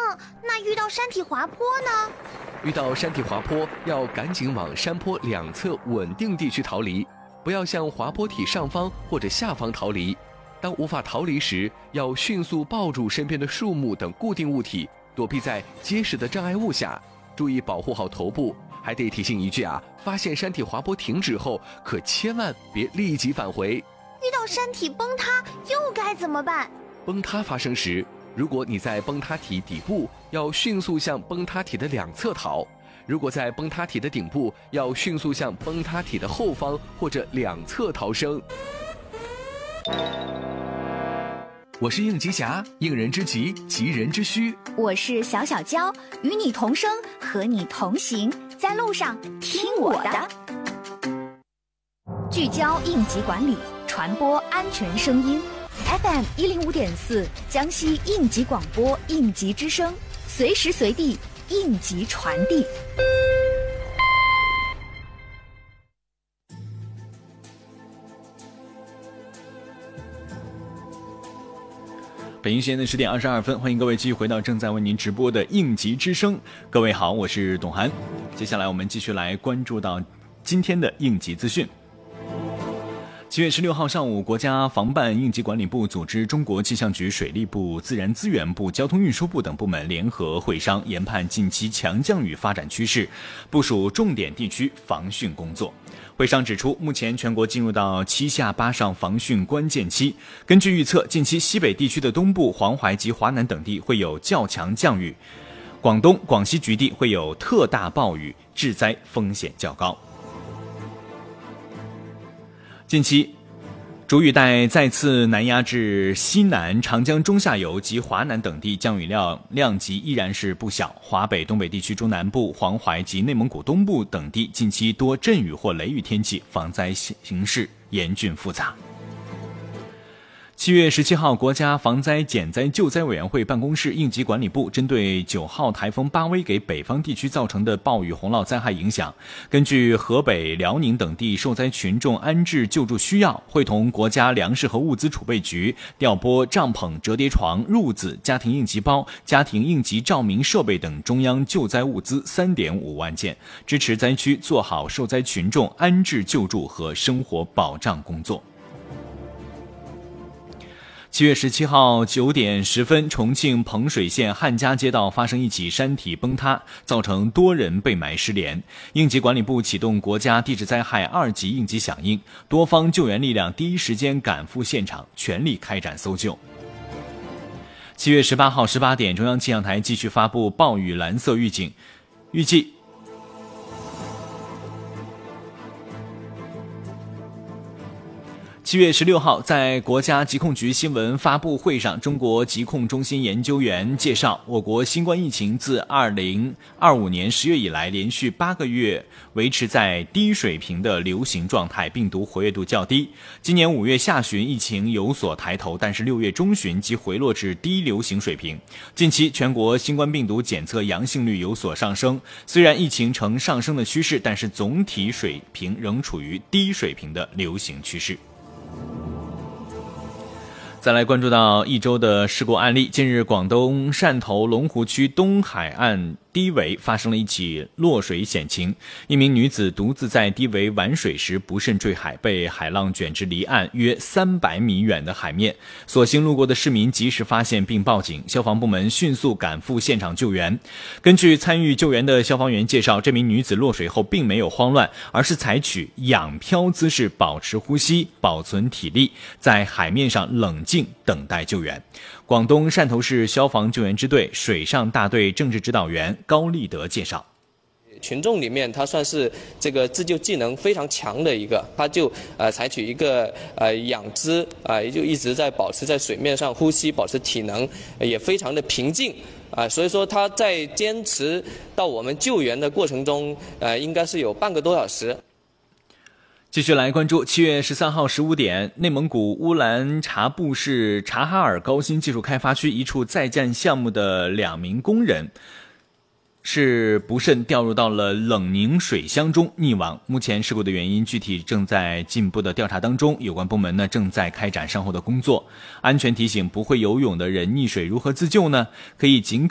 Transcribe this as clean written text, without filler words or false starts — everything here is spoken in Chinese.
那遇到山体滑坡呢？ 遇到山体滑坡，要赶紧往山坡两侧稳定地区逃离，不要向滑坡体上方或者下方逃离。当无法逃离时，要迅速抱住身边的树木等固定物体，躲避在结实的障碍物下，注意保护好头部。还得提醒一句发现山体滑坡停止后，可千万别立即返回。 遇到山体崩塌又该怎么办？ 崩塌发生时，如果你在崩塌体底部，要迅速向崩塌体的两侧逃；如果在崩塌体的顶部，要迅速向崩塌体的后方或者两侧逃生。我是应急侠，应人之急，急人之需。 我是小小娇，与你同声，和你同行，在路上听我的。聚焦应急管理，传播安全声音。FM 105.4，江西应急广播，应急之声，随时随地应急传递。 北京时间的10点22分，欢迎各位继续回到正在为您直播的应急之声。各位好，我是董涵。接下来我们继续来关注到今天的应急资讯。7月16号上午，国家防办应急管理部组织中国气象局、水利部、自然资源部、交通运输部等部门联合会商，研判近期强降雨发展趋势，部署重点地区防汛工作。会商指出，目前全国进入到7下8上防汛关键期。根据预测，近期西北地区的东部、黄淮及华南等地会有较强降雨，广东、广西局地会有特大暴雨，致灾风险较高。近期主雨带再次南压至西南、长江中下游及华南等地，降雨量级依然是不小。华北、东北地区中南部、黄淮及内蒙古东部等地近期多阵雨或雷雨天气，防灾形势严峻复杂。7月17号，国家防灾减灾救灾委员会办公室应急管理部针对9号台风巴威给北方地区造成的暴雨洪涝灾害影响，根据河北、辽宁等地受灾群众安置救助需要，会同国家粮食和物资储备局调拨帐篷、折叠床、褥子、家庭应急包、家庭应急照明设备等中央救灾物资3.5万件，支持灾区做好受灾群众安置救助和生活保障工作。7月17号9点10分，重庆彭水县汉家街道发生一起山体崩塌，造成多人被埋失联。应急管理部启动国家地质灾害2级应急响应，多方救援力量第一时间赶赴现场，全力开展搜救。7月18号18点，中央气象台继续发布暴雨蓝色预警，预计7月16号，在国家疾控局新闻发布会上，中国疾控中心研究员介绍，我国新冠疫情自2025年10月以来，连续8个月维持在低水平的流行状态，病毒活跃度较低。今年5月下旬疫情有所抬头，但是6月中旬即回落至低流行水平。近期全国新冠病毒检测阳性率有所上升，虽然疫情呈上升的趋势，但是总体水平仍处于低水平的流行趋势。再来关注到一周的事故案例。近日，广东汕头龙湖区东海岸堤围发生了一起落水险情，一名女子独自在堤围玩水时不慎坠海，被海浪卷至离岸约300米远的海面。所幸路过的市民及时发现并报警，消防部门迅速赶赴现场救援。根据参与救援的消防员介绍，这名女子落水后并没有慌乱，而是采取仰漂姿势保持呼吸，保存体力，在海面上冷静等待救援。广东汕头市消防救援支队水上大队政治指导员高立德介绍， 群众里面他算是这个自救技能非常强的一个，他就采取一个仰姿也就一直在保持在水面上呼吸，保持体能，也非常的平静所以说他在坚持到我们救援的过程中应该是有半个多小时。 继续来关注7月13号15点，内蒙古乌兰察布市察哈尔高新技术开发区一处在建项目的2名工人是不慎掉入到了冷凝水箱中溺亡。目前事故的原因具体正在进一步的调查当中，有关部门呢正在开展善后的工作。安全提醒：不会游泳的人溺水如何自救呢？可以尽